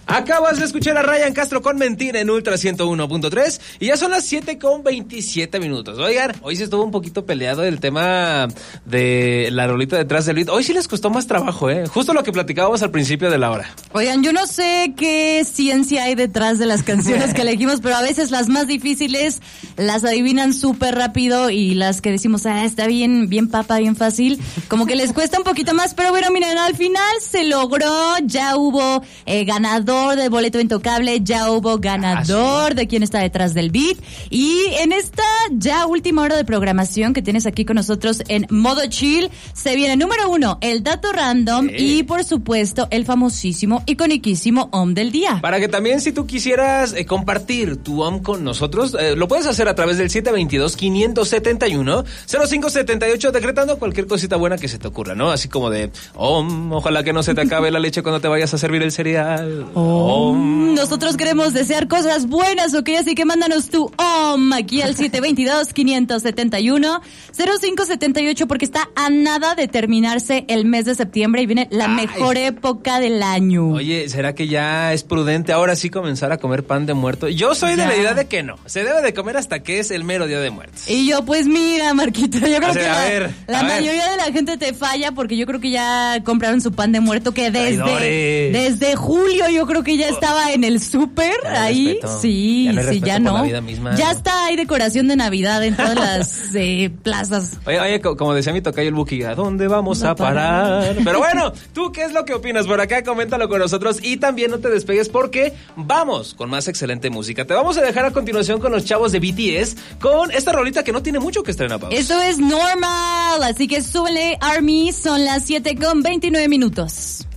Acabas de escuchar a Ryan Castro con Mentira en Ultra 101.3 y ya son las 7:27. Oigan, hoy se estuvo un poquito peleado el tema de la rolita detrás del beat. Hoy sí les costó más trabajo, justo lo que platicábamos al principio de la hora. Oigan, yo no sé qué ciencia hay detrás de las canciones que elegimos, pero a veces las más difíciles las adivinan súper rápido y las que decimos, está bien papa, bien fácil, como que les cuesta un poquito más, pero bueno, miren, al final se logró, ya hubo ganador del boleto intocable, ya hubo ganador de quién está detrás del beat, y en esta ya última hora de programación que tienes aquí con nosotros en modo chill, se viene número 1, el dato random, y por supuesto el famosísimo, iconiquísimo OM del día. Para que también si tú quisieras compartir tu OM con nosotros, lo puedes hacer a través del 722-571-0578, decretando cualquier cosita buena que se te ocurra, ¿no? Así como de, ojalá que no se te acabe la leche cuando te vayas a servir el cereal. Nosotros queremos desear cosas buenas, ¿ok? Así que mándanos tu aquí al 722-571-0578 porque está a nada de terminarse el mes de septiembre y viene la mejor época del año. Oye, ¿será que ya es prudente ahora sí comenzar a comer pan de muerto? Yo soy de la idea de que no, se debe de comer hasta que es el mero Día de Muertos. Y yo, pues mira, Marquito, yo creo que la mayoría de la gente te falla porque yo creo que ya compraron su pan de muerto que desde julio yo creo que ya estaba en el súper ahí. Sí, ya no. Ya está, hay decoración de Navidad en todas las plazas. Oye, como decía mi tocayo el Buki, ¿a dónde vamos a parar? Pero bueno, ¿tú qué es lo que opinas? Por acá coméntalo con nosotros y también no te despegues porque vamos con más excelente música. Te vamos a dejar a continuación con los chavos de BTS con esta rolita que no tiene mucho que estrenar, Pau. Eso es Normal, así que súbele, Army, son las 7:29.